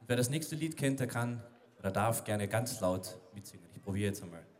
Wer das nächste Lied kennt, der kann oder darf gerne ganz laut mitsingen. Ich probiere jetzt einmal.